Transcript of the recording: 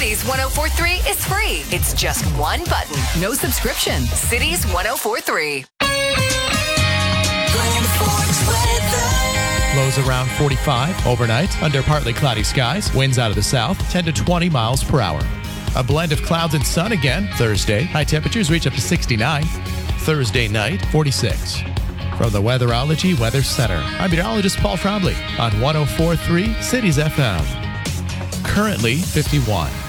Cities 104.3 is free. It's just one button. No subscription. Cities 104.3. Lows around 45 overnight under partly cloudy skies. Winds out of the south 10 to 20 miles per hour. A blend of clouds and sun again Thursday. High temperatures reach up to 69. Thursday night 46. From the Weatherology Weather Center, I'm meteorologist Paul Trombley on 104.3 Cities FM. Currently 51.